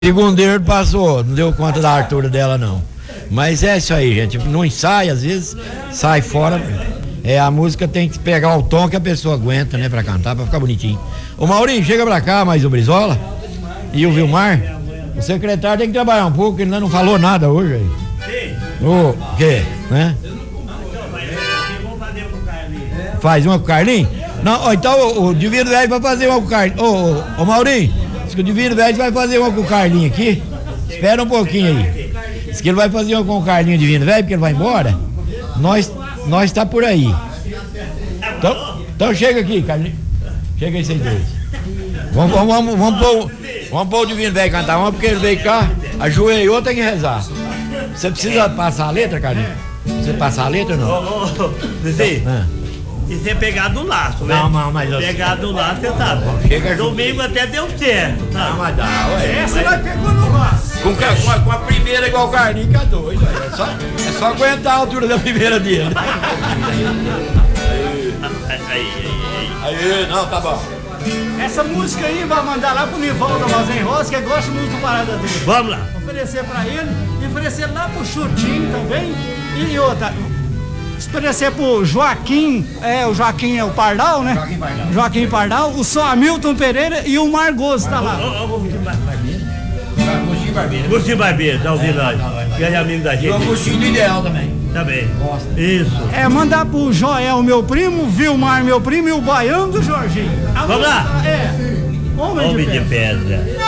Segundeiro passou, não deu conta da altura dela não. Mas é isso aí, gente. No ensaio, às vezes, sai fora. A música tem que pegar o tom que a pessoa aguenta, né, pra cantar, pra ficar bonitinho. Ô Maurinho, chega pra cá, mais o Brizola e o Vilmar. O secretário tem que trabalhar um pouco, ele não falou nada hoje aí. O quê? Né? Faz uma com o Carlinhos? Não, ó, então o Divino Velho vai fazer uma com o Carlinhos. Ô Maurinho, diz que o Divino Velho vai fazer uma com o Carlinhos aqui. Espera um pouquinho aí. Diz que ele vai fazer uma com o Carlinhos Divino Velho, porque ele vai embora. Nós tá por aí. Então chega aqui, Carlinhos. Chega aí, vocês dois. Vamos pôr o Divino Velho cantar uma, porque ele veio cá, ajoelhou, tem que rezar. Você precisa passar a letra, Carlinhos? Você passar a letra ou não? Isso é pegar do laço, né? Não, mas pegar do laço, você sabe. Domingo até deu certo. Não, mas dá, ué. Essa nós pegou no laço. Com a primeira igual o Carlinhos, que é doido. É só aguentar a altura da primeira dele. Aí, não, tá bom. Essa música aí vai mandar lá pro Nivaldo Armazém Rosa, que gosta muito do parada dele. Vamos lá. Oferecer pra ele, e oferecer lá pro Chutinho também. E outra, oferecer pro Joaquim, o Joaquim é o Pardal, né? Joaquim Pardal, o São Hamilton Pereira e o Margoso tá lá. Agostinho Barbeiro, tá ouvindo nós? Que é amigo da gente. E o Agostinho do Ideal também. Também. Isso. Mandar pro Joel, meu primo, Vilmar, meu primo, e o Baiano do Jorginho. Vamos lá. Homem de pedra.